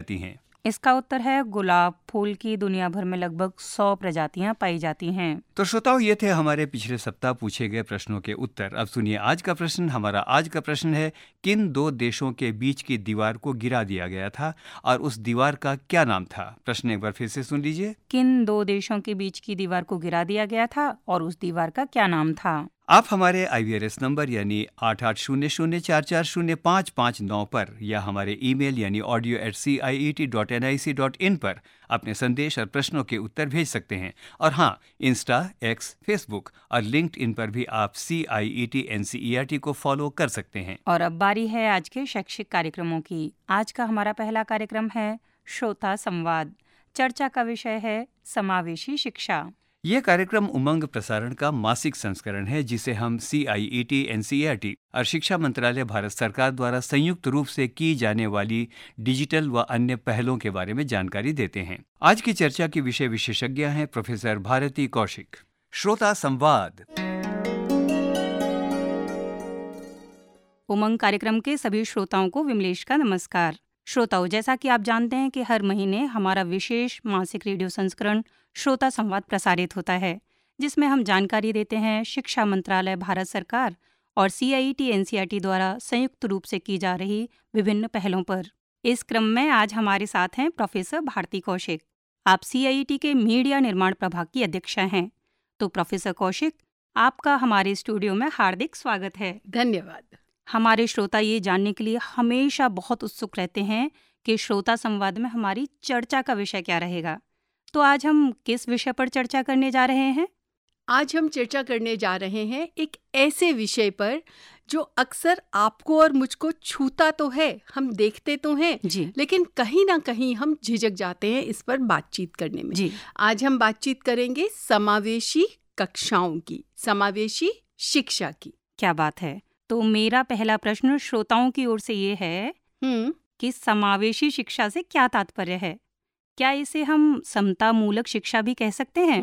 जाती हैं? इसका उत्तर है गुलाब फूल की दुनिया भर में लगभग 100 प्रजातियां पाई जाती हैं। तो श्रोताओं, ये थे हमारे पिछले सप्ताह पूछे गए प्रश्नों के उत्तर। अब सुनिए आज का प्रश्न। हमारा आज का प्रश्न है, किन दो देशों के बीच की दीवार को गिरा दिया गया था और उस दीवार का क्या नाम था? प्रश्न एक बार फिर से सुन लीजिए। किन दो देशों के बीच की दीवार को गिरा दिया गया था और उस दीवार का क्या नाम था? आप हमारे IVRS नंबर यानी 8800440559 पर या हमारे ईमेल यानी audio@ciet.nic.in पर अपने संदेश और प्रश्नों के उत्तर भेज सकते हैं। और हाँ, इंस्टा, एक्स, फेसबुक और लिंक्डइन पर भी आप CIET NCERT को फॉलो कर सकते हैं। और अब बारी है आज के शैक्षिक कार्यक्रमों की। आज का हमारा पहला कार्यक्रम है श्रोता संवाद। चर्चा का विषय है समावेशी शिक्षा। ये कार्यक्रम उमंग प्रसारण का मासिक संस्करण है, जिसे हम CIET NCERT और शिक्षा मंत्रालय भारत सरकार द्वारा संयुक्त रूप से की जाने वाली डिजिटल व अन्य पहलों के बारे में जानकारी देते हैं। आज की चर्चा की विषय विशेषज्ञ हैं प्रोफेसर भारती कौशिक। श्रोता संवाद। उमंग कार्यक्रम के सभी श्रोताओं को विमलेश का नमस्कार। श्रोताओं, जैसा कि आप जानते हैं कि हर महीने हमारा विशेष मासिक रेडियो संस्करण श्रोता संवाद प्रसारित होता है, जिसमें हम जानकारी देते हैं शिक्षा मंत्रालय भारत सरकार और CIET NCERT द्वारा संयुक्त रूप से की जा रही विभिन्न पहलों पर। इस क्रम में आज हमारे साथ हैं प्रोफेसर भारती कौशिक। आप CIET के मीडिया निर्माण प्रभाग की अध्यक्षा हैं। तो प्रोफेसर कौशिक, आपका हमारे स्टूडियो में हार्दिक स्वागत है। धन्यवाद। हमारे श्रोता ये जानने के लिए हमेशा बहुत उत्सुक रहते हैं कि श्रोता संवाद में हमारी चर्चा का विषय क्या रहेगा। तो आज हम किस विषय पर चर्चा करने जा रहे हैं? आज हम चर्चा करने जा रहे हैं एक ऐसे विषय पर जो अक्सर आपको और मुझको छूता तो है, हम देखते तो हैं जी, लेकिन कहीं ना कहीं हम झिझक जाते हैं इस पर बातचीत करने में। जी। आज हम बातचीत करेंगे समावेशी कक्षाओं की, समावेशी शिक्षा की। क्या बात है। तो मेरा पहला प्रश्न श्रोताओं की ओर से ये है कि समावेशी शिक्षा से क्या तात्पर्य है? क्या इसे हम समतामूलक शिक्षा भी कह सकते हैं?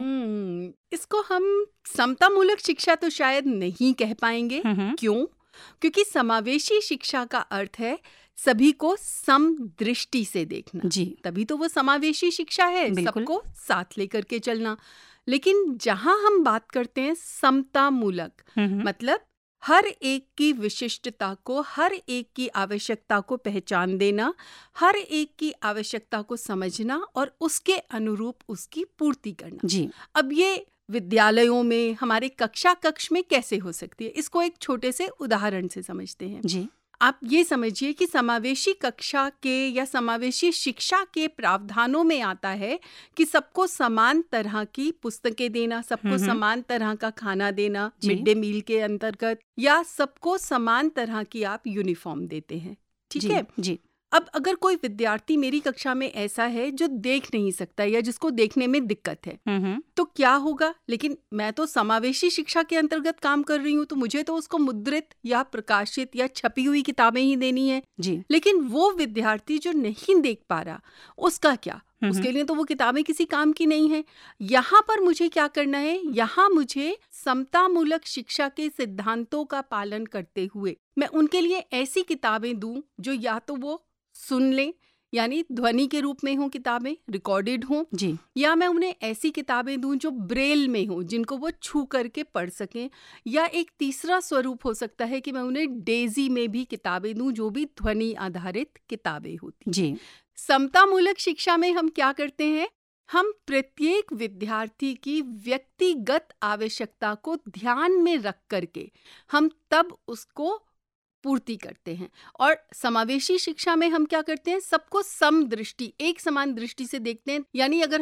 इसको हम समतामूलक शिक्षा तो शायद नहीं कह पाएंगे। क्यों? क्योंकि समावेशी शिक्षा का अर्थ है सभी को समदृष्टि से देखना। जी, तभी तो वो समावेशी शिक्षा है, सबको साथ लेकर के चलना। लेकिन जहां हम बात करते हैं समतामूलक, मतलब हर एक की विशिष्टता को, हर एक की आवश्यकता को पहचान देना, हर एक की आवश्यकता को समझना और उसके अनुरूप उसकी पूर्ति करना। जी। अब ये विद्यालयों में, हमारे कक्षा कक्ष में कैसे हो सकती है, इसको एक छोटे से उदाहरण से समझते हैं। जी। आप ये समझिए कि समावेशी कक्षा के या समावेशी शिक्षा के प्रावधानों में आता है कि सबको समान तरह की पुस्तकें देना, सबको समान तरह का खाना देना मिड डे मील के अंतर्गत, या सबको समान तरह की आप यूनिफॉर्म देते हैं। ठीक है जी। अब अगर कोई विद्यार्थी मेरी कक्षा में ऐसा है जो देख नहीं सकता या जिसको देखने में दिक्कत है, तो क्या होगा? लेकिन मैं तो समावेशी शिक्षा के अंतर्गत काम कर रही हूँ, तो मुझे तो उसको मुद्रित या प्रकाशित या छपी हुई किताबें ही देनी है। जी। लेकिन वो विद्यार्थी जो नहीं देख पा रहा, उसका क्या? उसके लिए तो वो किताबें किसी काम की नहीं है। यहाँ पर मुझे क्या करना है? यहाँ मुझे समतामूलक शिक्षा के सिद्धांतों का पालन करते हुए मैं उनके लिए ऐसी किताबें दूं जो या तो वो सुन लें, यानी ध्वनि के रूप में हों, किताबें रिकॉर्डेड हों, जी, या मैं उन्हें ऐसी किताबें दूं जो ब्रेल में हों, जिनको वो छू करके पढ़ सकें, या एक तीसरा स्वरूप हो सकता है कि मैं उन्हें डेजी में भी किताबें दूं जो भी ध्वनि आधारित किताबें होती। जी। समतामूलक शिक्षा में हम क्या करते हैं? हम प्रत्येक विद्यार्थी की व्यक्तिगत आवश्यकता को ध्यान में रख करके हम तब उसको पूर्ति करते हैं। और समावेशी शिक्षा में हम क्या करते हैं? सबको समदृष्टि, एक समान दृष्टि से देखते हैं। यानी अगर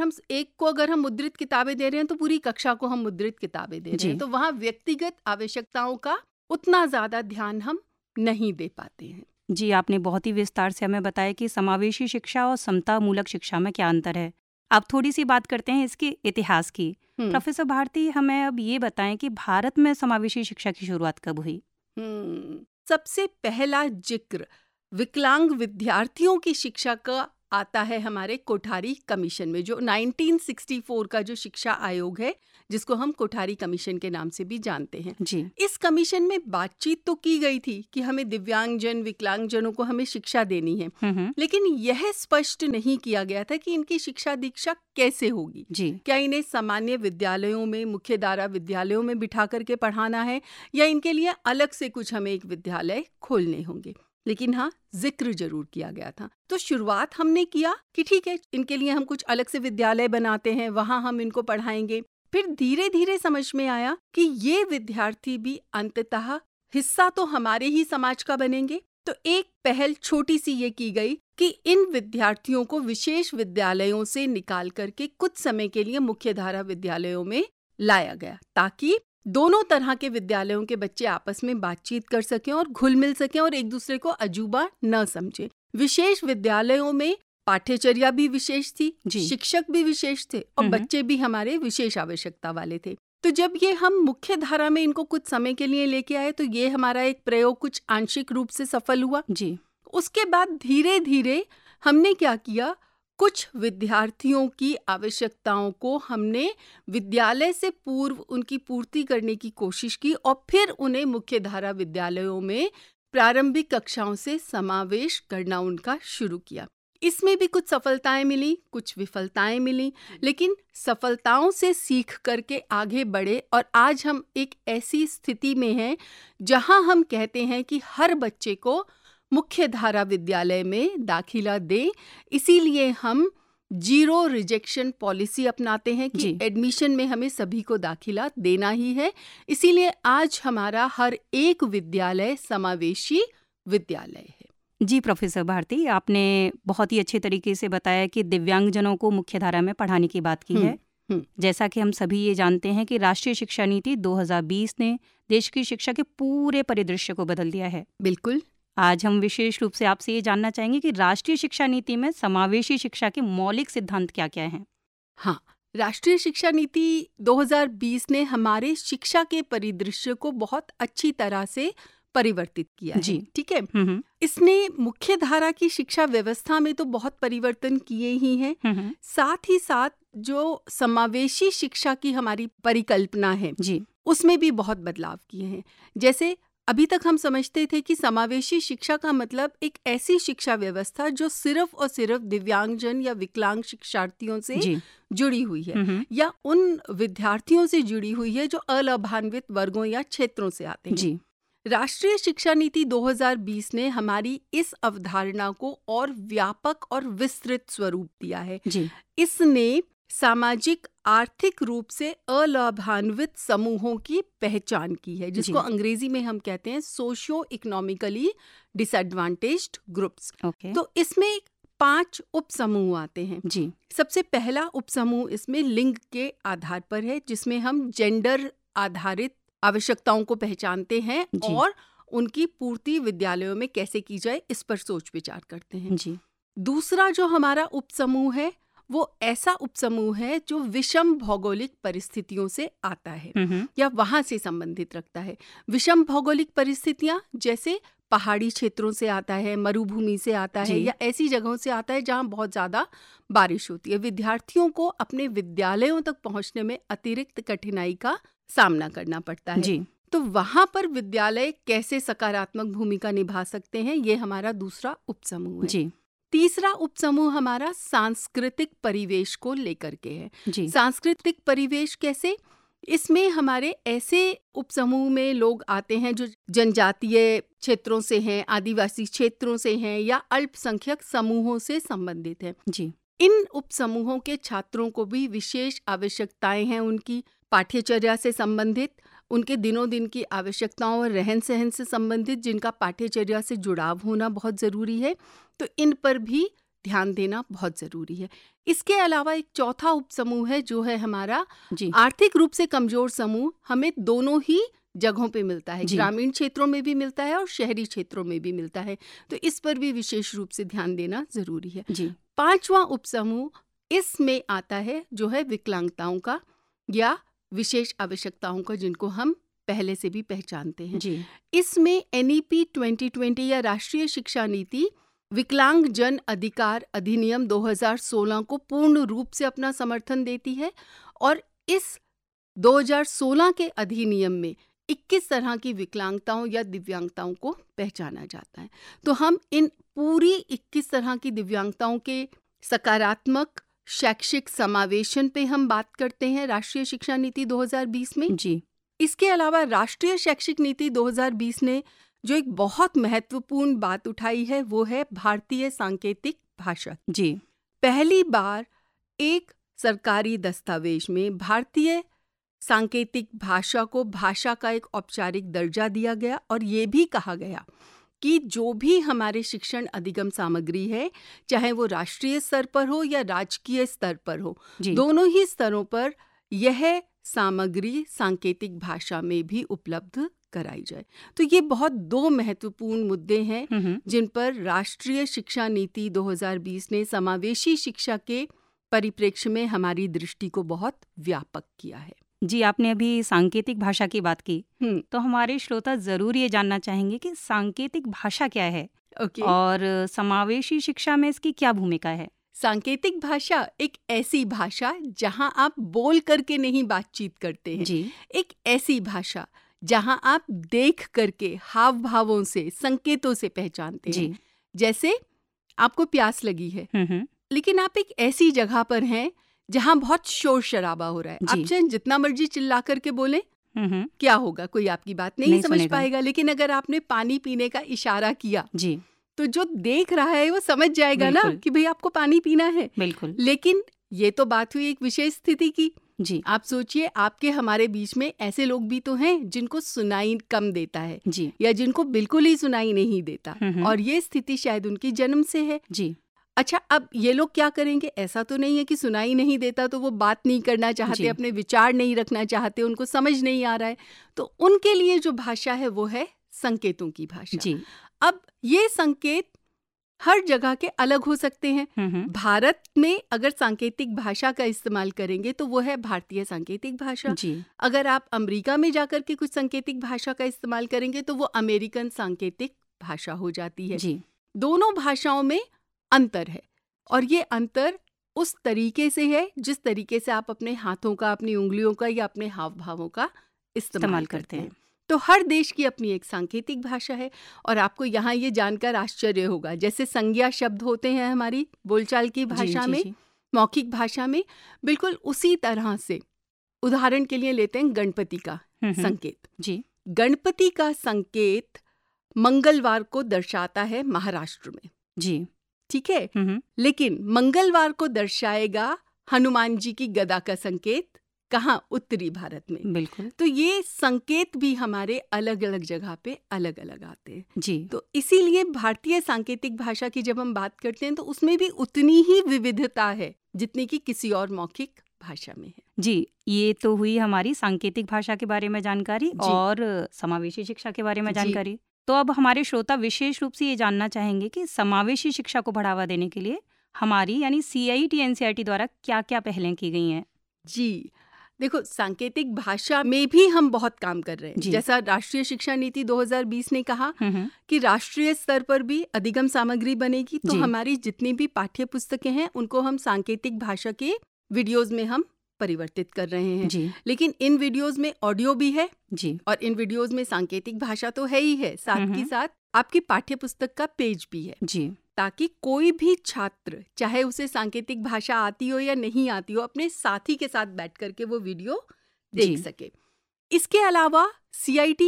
हम मुद्रित किताबें दे रहे हैं तो पूरी कक्षा को हम मुद्रित किताबें दे रहे हैं, तो वहाँ व्यक्तिगत आवश्यकताओं का उतना ज्यादा ध्यान हम नहीं दे पाते हैं। जी, आपने बहुत ही विस्तार से हमें बताया कि समावेशी शिक्षा और समतामूलक शिक्षा में क्या अंतर है। अब थोड़ी सी बात करते हैं इसके इतिहास की। प्रोफेसर भारती, हमें अब ये बताएं कि भारत में समावेशी शिक्षा की शुरुआत कब हुई? सबसे पहला जिक्र विकलांग विद्यार्थियों की शिक्षा का आता है हमारे कोठारी कमीशन में, जो 1964 का जो शिक्षा आयोग है, जिसको हम कोठारी कमीशन के नाम से भी जानते हैं जी। इस कमीशन में बातचीत तो की गई थी कि हमें दिव्यांगजन विकलांगजनों को हमें शिक्षा देनी है, लेकिन यह स्पष्ट नहीं किया गया था कि इनकी शिक्षा दीक्षा कैसे होगी जी। क्या इन्हें सामान्य विद्यालयों में, मुख्य धारा विद्यालयों में बिठा करके पढ़ाना है, या इनके लिए अलग से कुछ हमें एक विद्यालय खोलने होंगे। लेकिन हाँ, जिक्र जरूर किया गया था। तो शुरुआत हमने किया कि ठीक है, इनके लिए हम कुछ अलग से विद्यालय बनाते हैं, वहां हम इनको पढ़ाएंगे। फिर धीरे धीरे समझ में आया कि ये विद्यार्थी भी अंततः हिस्सा तो हमारे ही समाज का बनेंगे। तो एक पहल छोटी सी ये की गई कि इन विद्यार्थियों को विशेष विद्यालयों से निकाल करके कुछ समय के लिए मुख्य धारा विद्यालयों में लाया गया, ताकि दोनों तरह के विद्यालयों के बच्चे आपस में बातचीत कर सकें और घुल मिल सकें और एक दूसरे को अजूबा न समझें। विशेष विद्यालयों में पाठ्यचर्या भी विशेष थी, शिक्षक भी विशेष थे और बच्चे भी हमारे विशेष आवश्यकता वाले थे। तो जब ये हम मुख्य धारा में इनको कुछ समय के लिए लेके आए, तो ये हमारा एक प्रयोग कुछ आंशिक रूप से सफल हुआ जी। उसके बाद धीरे धीरे हमने क्या किया, कुछ विद्यार्थियों की आवश्यकताओं को हमने विद्यालय से पूर्व उनकी पूर्ति करने की कोशिश की और फिर उन्हें मुख्य धारा विद्यालयों में प्रारंभिक कक्षाओं से समावेश करना उनका शुरू किया। इसमें भी कुछ सफलताएं मिली, कुछ विफलताएं मिली, लेकिन सफलताओं से सीख करके आगे बढ़े और आज हम एक ऐसी स्थिति में हैं जहां हम कहते हैं कि हर बच्चे को मुख्य धारा विद्यालय में दाखिला दें। इसीलिए हम 0 रिजेक्शन पॉलिसी अपनाते हैं कि एडमिशन में हमें सभी को दाखिला देना ही है। इसीलिए आज हमारा हर एक विद्यालय समावेशी विद्यालय है। जी प्रोफेसर भारती, आपने बहुत ही अच्छे तरीके से बताया कि दिव्यांगजनों को मुख्य धारा में पढ़ाने की बात की है। जैसा कि हम सभी ये जानते हैं कि राष्ट्रीय शिक्षा नीति 2020 ने देश की शिक्षा के पूरे परिदृश्य को बदल दिया है। बिल्कुल। आज हम विशेष रूप से आपसे ये जानना चाहेंगे कि राष्ट्रीय शिक्षा नीति में समावेशी शिक्षा के मौलिक सिद्धांत क्या क्या हैं? हाँ, राष्ट्रीय शिक्षा नीति 2020 ने हमारे शिक्षा के परिदृश्य को बहुत अच्छी तरह से परिवर्तित किया है। ठीक है। इसने मुख्य धारा की शिक्षा व्यवस्था में तो बहुत परिवर्तन किए ही हैं, साथ ही साथ जो समावेशी शिक्षा की हमारी परिकल्पना है उसमें भी बहुत बदलाव किए हैं। जैसे अभी तक हम समझते थे कि समावेशी शिक्षा का मतलब एक ऐसी शिक्षा व्यवस्था जो सिर्फ और सिर्फ दिव्यांगजन या विकलांग शिक्षार्थियों से जुड़ी हुई है या उन विद्यार्थियों से जुड़ी हुई है जो अलाभान्वित वर्गों या क्षेत्रों से आते हैं। राष्ट्रीय शिक्षा नीति 2020 ने हमारी इस अवधारणा को और व्यापक और विस्तृत स्वरूप दिया है। इसने सामाजिक आर्थिक रूप से अलाभान्वित समूहों की पहचान की है, जिसको अंग्रेजी में हम कहते हैं सोशियो इकोनॉमिकली डिसएडवांटेज्ड ग्रुप्स। तो इसमें 5 उप समूह आते हैं। सबसे पहला उप समूह इसमें लिंग के आधार पर है, जिसमें हम जेंडर आधारित आवश्यकताओं को पहचानते हैं और उनकी पूर्ति विद्यालयों में कैसे की जाए इस पर सोच विचार करते हैं। दूसरा जो हमारा उप समूह है वो ऐसा उपसमूह है जो विषम भौगोलिक परिस्थितियों से आता है या वहां से संबंधित रखता है। विषम भौगोलिक परिस्थितियां जैसे पहाड़ी क्षेत्रों से आता है, मरुभूमि से आता है या ऐसी जगहों से आता है जहां बहुत ज्यादा बारिश होती है। विद्यार्थियों को अपने विद्यालयों तक पहुंचने में अतिरिक्त कठिनाई का सामना करना पड़ता है। तो वहां पर विद्यालय कैसे सकारात्मक भूमिका निभा सकते हैं, ये हमारा दूसरा उपसमूह है। तीसरा उपसमूह हमारा सांस्कृतिक परिवेश को लेकर के है। सांस्कृतिक परिवेश कैसे? इसमें हमारे ऐसे उपसमूह में लोग आते हैं जो जनजातीय क्षेत्रों से हैं, आदिवासी क्षेत्रों से हैं या अल्पसंख्यक समूहों से संबंधित हैं। इन उपसमूहों के छात्रों को भी विशेष आवश्यकताएं हैं, उनकी पाठ्यचर्या से संबंधित, उनके दिनों दिन की आवश्यकताओं और रहन सहन से संबंधित, जिनका पाठ्यचर्या से जुड़ाव होना बहुत जरूरी है। तो इन पर भी ध्यान देना बहुत जरूरी है। इसके अलावा एक चौथा उपसमूह है जो है हमारा आर्थिक रूप से कमजोर समूह। हमें दोनों ही जगहों पे मिलता है, ग्रामीण क्षेत्रों में भी मिलता है और शहरी क्षेत्रों में भी मिलता है। तो इस पर भी विशेष रूप से ध्यान देना जरूरी है। पांचवा उपसमूह इसमें आता है जो है विकलांगताओं का या विशेष आवश्यकताओं का, जिनको हम पहले से भी पहचानते हैं। इसमें NEP 2020 या राष्ट्रीय शिक्षा नीति विकलांग जन अधिकार अधिनियम 2016 को पूर्ण रूप से अपना समर्थन देती है और इस 2016 के अधिनियम में 21 तरह की विकलांगताओं या दिव्यांगताओं को पहचाना जाता है। तो हम इन पूरी 21 तरह की दिव्यांगताओं के सकारात्मक शैक्षिक समावेशन पे हम बात करते हैं राष्ट्रीय शिक्षा नीति 2020 में। जी। इसके अलावा राष्ट्रीय शैक्षिक नीति 2020 ने जो एक बहुत महत्वपूर्ण बात उठाई है वो है भारतीय सांकेतिक भाषा। जी। पहली बार एक सरकारी दस्तावेज में भारतीय सांकेतिक भाषा को भाषा का एक औपचारिक दर्जा दिया गया और ये भी कहा गया कि जो भी हमारे शिक्षण अधिगम सामग्री है, चाहे वो राष्ट्रीय स्तर पर हो या राजकीय स्तर पर हो, दोनों ही स्तरों पर यह सामग्री सांकेतिक भाषा में भी उपलब्ध कराई जाए। तो ये बहुत दो महत्वपूर्ण मुद्दे हैं जिन पर राष्ट्रीय शिक्षा नीति 2020 ने समावेशी शिक्षा के परिप्रेक्ष्य में हमारी दृष्टि को बहुत व्यापक किया है। जी, आपने अभी सांकेतिक भाषा की बात की, तो हमारे श्रोता जरूर ये जानना चाहेंगे कि सांकेतिक भाषा क्या है और समावेशी शिक्षा में इसकी क्या भूमिका है। सांकेतिक भाषा एक ऐसी भाषा जहां आप बोल करके नहीं बातचीत करते हैं। जी। एक ऐसी भाषा जहां आप देख करके हाव भावों से, संकेतों से पहचानते हैं। जैसे आपको प्यास लगी है, लेकिन आप एक ऐसी जगह पर हैं जहां बहुत शोर शराबा हो रहा है। आप चाहे जितना मर्जी चिल्ला करके बोले, क्या होगा, कोई आपकी बात नहीं समझ पाएगा। लेकिन अगर आपने पानी पीने का इशारा किया जी, तो जो देख रहा है वो समझ जाएगा ना कि भाई आपको पानी पीना है। बिल्कुल। लेकिन ये तो बात हुई एक विशेष स्थिति की। जी। आप सोचिए, आपके हमारे बीच में ऐसे लोग भी तो हैं जिनको सुनाई कम देता है जी, या जिनको बिल्कुल ही सुनाई नहीं देता, और ये स्थिति शायद उनकी जन्म से है। जी। अच्छा, अब ये लोग क्या करेंगे? ऐसा तो नहीं है कि सुनाई नहीं देता तो वो बात नहीं करना चाहते, अपने विचार नहीं रखना चाहते, उनको समझ नहीं आ रहा है। तो उनके लिए जो भाषा है वो है संकेतों की भाषा। जी। अब ये संकेत हर जगह के अलग हो सकते हैं। भारत में अगर सांकेतिक भाषा का इस्तेमाल करेंगे तो वो है भारतीय सांकेतिक भाषा। जी। अगर आप अमेरिका में जाकर के कुछ सांकेतिक भाषा का इस्तेमाल करेंगे तो वो अमेरिकन सांकेतिक भाषा हो जाती है। जी। दोनों भाषाओं में अंतर है और ये अंतर उस तरीके से है जिस तरीके से आप अपने हाथों का, अपनी उंगलियों का या अपने हाव भावों का इस्तेमाल करते हैं। तो हर देश की अपनी एक सांकेतिक भाषा है। और आपको यहाँ ये जानकर आश्चर्य होगा, जैसे संज्ञा शब्द होते हैं हमारी बोलचाल की भाषा में, मौखिक भाषा में, बिल्कुल उसी तरह से उदाहरण के लिए लेते हैं गणपति का संकेत। जी। गणपति का संकेत मंगलवार को दर्शाता है महाराष्ट्र में। जी। ठीक है। लेकिन मंगलवार को दर्शाएगा हनुमान जी की गदा का संकेत कहाँ? उत्तरी भारत में। बिल्कुल। तो ये संकेत भी हमारे अलग अलग जगह पे अलग अलग आते हैं। जी। तो इसीलिए भारतीय सांकेतिक भाषा की जब हम बात करते हैं तो उसमें भी उतनी ही विविधता है जितनी कि किसी और मौखिक भाषा में है। जी, ये तो हुई हमारी सांकेतिक भाषा के बारे में जानकारी और समावेशी शिक्षा के बारे में जानकारी। तो अब हमारे श्रोता विशेष रूप से ये जानना चाहेंगे कि समावेशी शिक्षा को बढ़ावा देने के लिए हमारी यानी CIET NCERT द्वारा क्या क्या पहलें की गई हैं। जी, देखो, सांकेतिक भाषा में भी हम बहुत काम कर रहे हैं। जैसा राष्ट्रीय शिक्षा नीति 2020 ने कहा कि राष्ट्रीय स्तर पर भी अधिगम सामग्री बनेगी, तो हमारी जितनी भी पाठ्य पुस्तकें हैं उनको हम सांकेतिक भाषा के वीडियोज में हम परिवर्तित कर रहे हैं। लेकिन इन वीडियोज में ऑडियो भी है और इन वीडियोज में सांकेतिक भाषा तो है ही है, साथ ही साथ आपकी पाठ्य पुस्तक का पेज भी है, ताकि कोई भी छात्र, चाहे उसे सांकेतिक भाषा आती हो या नहीं आती हो, अपने साथी के साथ बैठ करके वो वीडियो देख सके। इसके अलावा CIET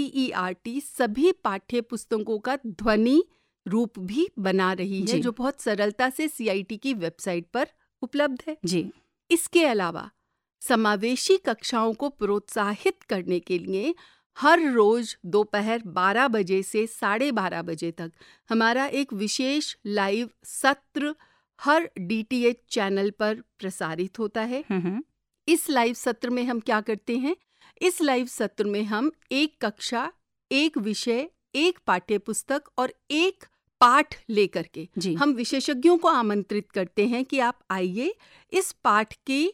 NCERT सभी पाठ्य पुस्तकों का ध्वनि रूप भी बना रही है, जो बहुत सरलता से CIET की वेबसाइट पर उपलब्ध है। इसके अलावा समावेशी कक्षाओं को प्रोत्साहित करने के लिए हर रोज दोपहर 12 बजे से 12:30 बजे तक हमारा एक विशेष लाइव सत्र हर DTH चैनल पर प्रसारित होता है। इस लाइव सत्र में हम क्या करते हैं? इस लाइव सत्र में हम एक कक्षा, एक विषय, एक पाठ्य पुस्तक और एक पाठ लेकर के हम विशेषज्ञों को आमंत्रित करते हैं कि आप आइए, इस पाठ की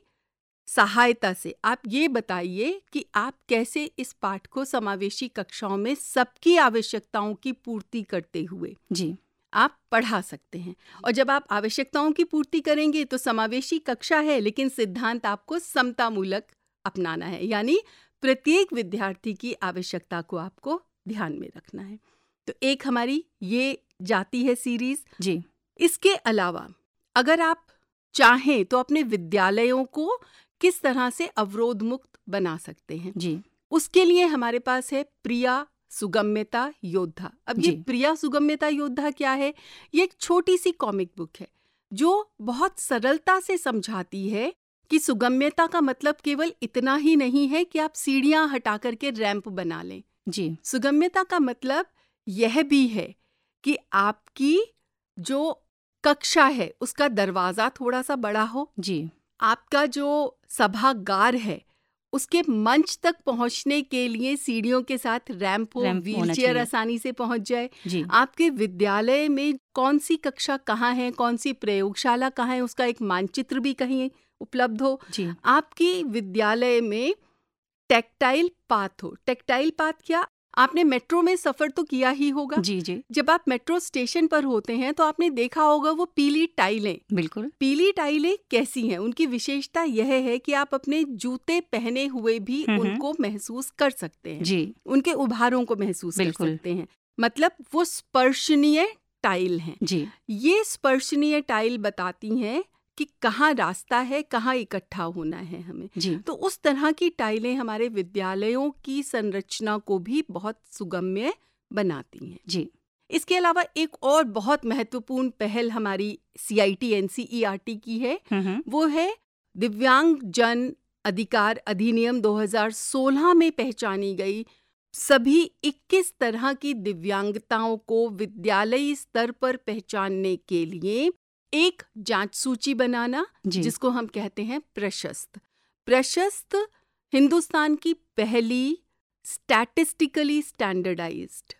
सहायता से आप ये बताइए कि आप कैसे इस पाठ को समावेशी कक्षाओं में सबकी आवश्यकताओं की पूर्ति करते हुए आप पढ़ा सकते हैं। और जब आप आवश्यकताओं की पूर्ति करेंगे तो समावेशी कक्षा है, लेकिन सिद्धांत आपको समतामूलक अपनाना है, यानी प्रत्येक विद्यार्थी की आवश्यकता को आपको ध्यान में रखना है। तो एक हमारी ये जाती है सीरीज जी। इसके अलावा अगर आप चाहें तो अपने विद्यालयों को किस तरह से अवरोध मुक्त बना सकते हैं जी। उसके लिए हमारे पास है प्रिया सुगम्यता योद्धा। अब ये प्रिया सुगम्यता योद्धा क्या है? ये एक छोटी सी कॉमिक बुक है जो बहुत सरलता से समझाती है कि सुगम्यता का मतलब केवल इतना ही नहीं है कि आप सीढ़ियां हटा करके रैंप बना लें जी। सुगम्यता का मतलब यह भी है कि आपकी जो कक्षा है उसका दरवाजा थोड़ा सा बड़ा हो जी। आपका जो सभागार है उसके मंच तक पहुंचने के लिए सीढ़ियों के साथ रैंप हो, व्हीलचेयर आसानी से पहुंच जाए जी। आपके विद्यालय में कौन सी कक्षा कहाँ है, कौन सी प्रयोगशाला कहाँ है, उसका एक मानचित्र भी कहीं उपलब्ध हो जी। आपकी विद्यालय में टेक्टाइल पाथ हो। टेक्टाइल पाथ क्या? आपने मेट्रो में सफर तो किया ही होगा। जी जी। जब आप मेट्रो स्टेशन पर होते हैं तो आपने देखा होगा वो पीली टाइलें। बिल्कुल। पीली टाइलें कैसी हैं? उनकी विशेषता यह है कि आप अपने जूते पहने हुए भी उनको महसूस कर सकते हैं जी। उनके उभारों को महसूस कर सकते हैं, मतलब वो स्पर्शनीय टाइल हैं जी। ये स्पर्शनीय टाइल बताती हैं कि कहाँ रास्ता है, कहाँ इकट्ठा होना है हमें जी। तो उस तरह की टाइलें हमारे विद्यालयों की संरचना को भी बहुत सुगम्य बनाती हैं जी। इसके अलावा एक और बहुत महत्वपूर्ण पहल हमारी CIT NCERT की है वो है दिव्यांग जन अधिकार अधिनियम 2016 में पहचानी गई सभी 21 तरह की दिव्यांगताओं को विद्यालयी स्तर पर पहचानने के लिए एक जांच सूची बनाना जिसको हम कहते हैं प्रशस्त हिंदुस्तान की पहली स्टैटिस्टिकली स्टैंडर्डाइज्ड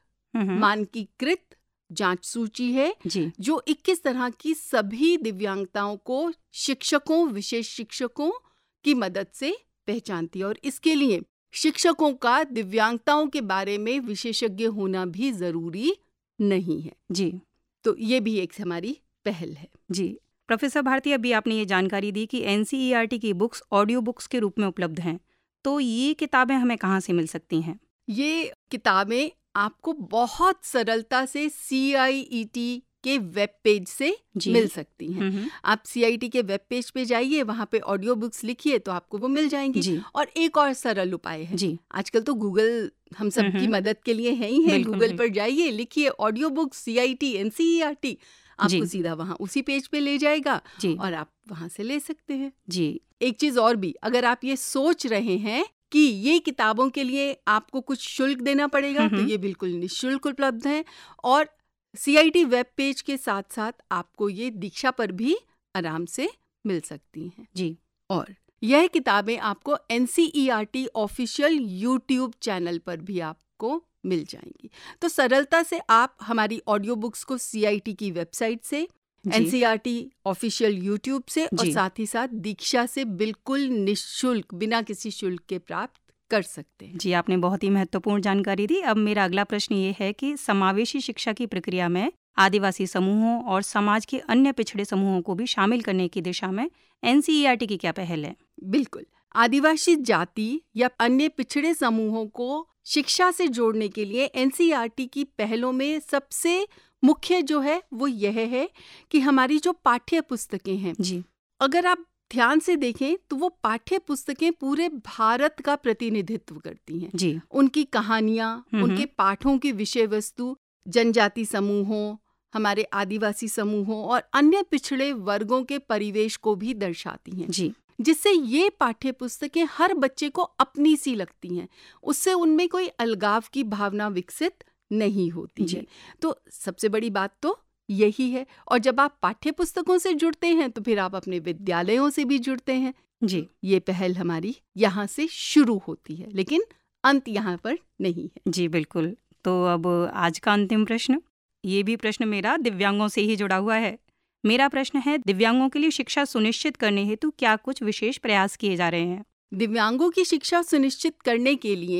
मानकीकृत जांच सूची है जो 21 तरह की सभी दिव्यांगताओं को शिक्षकों, विशेष शिक्षकों की मदद से पहचानती है और इसके लिए शिक्षकों का दिव्यांगताओं के बारे में विशेषज्ञ होना भी जरूरी नहीं है जी। तो ये भी एक हमारी पहल है जी। प्रोफेसर भारती, अभी आपने ये जानकारी दी कि NCERT की बुक्स ऑडियो बुक्स के रूप में उपलब्ध हैं, तो ये किताबें हमें कहाँ से मिल सकती हैं? ये किताबें आपको बहुत सरलता से CIET के वेब पेज से मिल सकती हैं। आप CIT के वेब पेज पे जाइए, वहाँ पे ऑडियो बुक्स लिखिए तो आपको वो मिल जाएंगी। और एक और सरल उपाय है, आजकल तो गूगल हम सब की मदद के लिए है ही है। गूगल पर जाइए, लिखिए ऑडियो बुक्स CIT NCERT, आपको सीधा वहाँ उसी पेज पे ले जाएगा और आप वहाँ से ले सकते हैं जी। एक चीज और भी, अगर आप ये सोच रहे हैं कि ये किताबों के लिए आपको कुछ शुल्क देना पड़ेगा तो ये बिल्कुल निःशुल्क उपलब्ध है और CIT वेब पेज के साथ साथ आपको ये दीक्षा पर भी आराम से मिल सकती हैं जी। और यह किताबें आपको NCERT ऑफिशियल YouTube चैनल पर भी आपको मिल जाएंगी। तो सरलता से आप हमारी ऑडियो बुक्स को CIT की वेबसाइट से, NCERT ऑफिशियल YouTube से और साथ ही साथ दीक्षा से बिल्कुल निःशुल्क, बिना किसी शुल्क के प्राप्त कर सकते हैं। जी, आपने बहुत ही महत्वपूर्ण जानकारी दी। अब मेरा अगला प्रश्न ये है कि समावेशी शिक्षा की प्रक्रिया में आदिवासी समूहों और समाज के अन्य पिछड़े समूहों को भी शामिल करने की दिशा में NCERT की क्या पहल है? बिल्कुल, आदिवासी जाति या अन्य पिछड़े समूहों को शिक्षा से जोड़ने के लिए NCERT की पहलों में सबसे मुख्य जो है वो यह है कि हमारी जो पाठ्य पुस्तकें हैं जी, अगर आप ध्यान से देखें तो वो पाठ्य पुस्तकें पूरे भारत का प्रतिनिधित्व करती हैं जी। उनकी कहानियाँ, उनके पाठों की विषय वस्तु जनजाति समूहों, हमारे आदिवासी समूहों और अन्य पिछड़े वर्गों के परिवेश को भी दर्शाती हैं जी, जिससे ये पाठ्य पुस्तकें हर बच्चे को अपनी सी लगती हैं, उससे उनमें कोई अलगाव की भावना विकसित नहीं होती है। तो सबसे बड़ी बात तो यही है। और जब आप पाठ्य पुस्तकों से जुड़ते हैं तो फिर आप अपने विद्यालयों से भी जुड़ते हैं जी। ये पहल हमारी यहाँ से शुरू होती है, लेकिन अंत यहाँ पर नहीं है। जी बिल्कुल। तो अब आज का अंतिम प्रश्न, ये भी प्रश्न मेरा दिव्यांगों से ही जुड़ा हुआ है। मेरा प्रश्न है, दिव्यांगों के लिए शिक्षा सुनिश्चित करने हेतु क्या कुछ विशेष प्रयास किए जा रहे हैं? दिव्यांगों की शिक्षा सुनिश्चित करने के लिए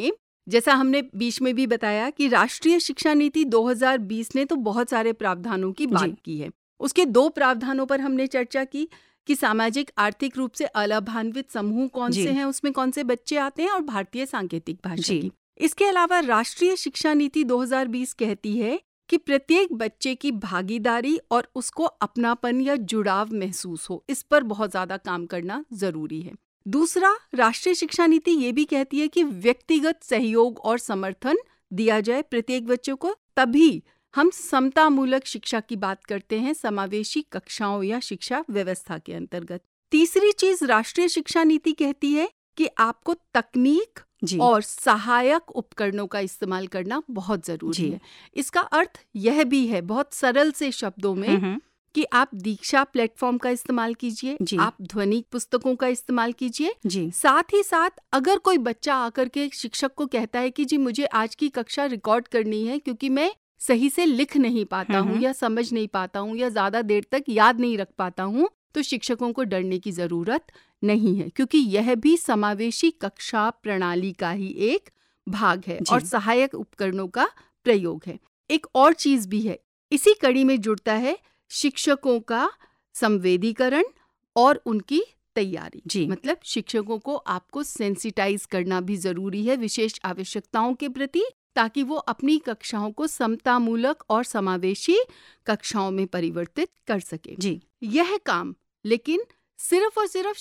जैसा हमने बीच में भी बताया कि राष्ट्रीय शिक्षा नीति 2020 ने तो बहुत सारे प्रावधानों की बात की है। उसके 2 प्रावधानों पर हमने चर्चा की कि सामाजिक आर्थिक रूप से अलाभान्वित समूह कौन से हैं, उसमें कौन से बच्चे आते हैं, और भारतीय सांकेतिक भाषा की। इसके अलावा राष्ट्रीय शिक्षा नीति 2020 कहती है कि प्रत्येक बच्चे की भागीदारी और उसको अपनापन या जुड़ाव महसूस हो, इस पर बहुत ज्यादा काम करना जरूरी है। दूसरा, राष्ट्रीय शिक्षा नीति ये भी कहती है कि व्यक्तिगत सहयोग और समर्थन दिया जाए प्रत्येक बच्चों को, तभी हम समतामूलक शिक्षा की बात करते हैं समावेशी कक्षाओं या शिक्षा व्यवस्था के अंतर्गत। तीसरी चीज राष्ट्रीय शिक्षा नीति कहती है कि आपको तकनीक और सहायक उपकरणों का इस्तेमाल करना बहुत जरूरी है। इसका अर्थ यह भी है बहुत सरल से शब्दों में कि आप दीक्षा प्लेटफॉर्म का इस्तेमाल कीजिए, आप ध्वनि पुस्तकों का इस्तेमाल कीजिए। साथ ही साथ अगर कोई बच्चा आकर के शिक्षक को कहता है कि जी मुझे आज की कक्षा रिकॉर्ड करनी है क्योंकि मैं सही से लिख नहीं पाता हूँ या समझ नहीं पाता हूँ या ज्यादा देर तक याद नहीं रख पाता हूँ, तो शिक्षकों को डरने की जरूरत नहीं है, क्योंकि यह भी समावेशी कक्षा प्रणाली का ही एक भाग है और सहायक उपकरणों का प्रयोग है। एक और चीज भी है, इसी कड़ी में जुड़ता है शिक्षकों का संवेदीकरण और उनकी तैयारी। मतलब शिक्षकों को आपको सेंसिटाइज करना भी जरूरी है विशेष आवश्यकताओं के प्रति, ताकि वो अपनी कक्षाओं को समतामूलक और समावेशी कक्षाओं में परिवर्तित कर सके। यह काम लेकिन सिर्फ और सिर्फ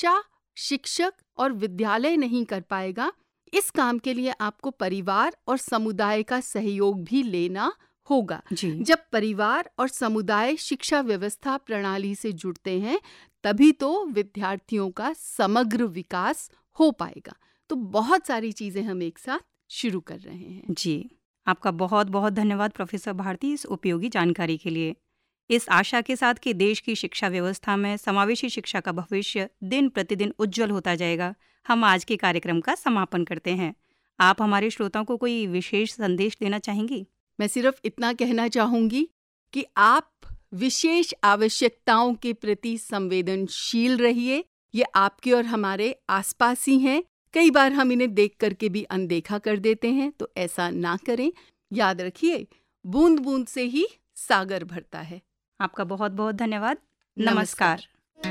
शिक्षक और विद्यालय नहीं कर पाएगा। इस काम के लिए आपको परिवार और समुदाय का सहयोग भी लेना होगा। जब परिवार और समुदाय शिक्षा व्यवस्था प्रणाली से जुड़ते हैं तभी तो विद्यार्थियों का समग्र विकास हो पाएगा। तो बहुत सारी चीजें हम एक साथ शुरू कर रहे हैं। जी, आपका बहुत बहुत धन्यवाद प्रोफेसर भारती इस उपयोगी जानकारी के लिए। इस आशा के साथ कि देश की शिक्षा व्यवस्था में समावेशी शिक्षा का भविष्य दिन प्रतिदिन उज्जवल होता जाएगा, हम आज के कार्यक्रम का समापन करते हैं। आप हमारे श्रोताओं को कोई विशेष संदेश देना चाहेंगी? मैं सिर्फ इतना कहना चाहूंगी कि आप विशेष आवश्यकताओं के प्रति संवेदनशील रहिए। ये आपके और हमारे आसपास ही हैं। कई बार हम इन्हें देख करके भी अनदेखा कर देते हैं, तो ऐसा ना करें। याद रखिए, बूंद बूंद से ही सागर भरता है। आपका बहुत बहुत धन्यवाद। नमस्कार।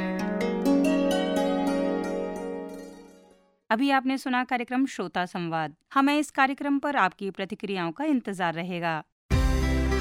अभी आपने सुना कार्यक्रम श्रोता संवाद। हमें इस कार्यक्रम पर आपकी प्रतिक्रियाओं का इंतजार रहेगा।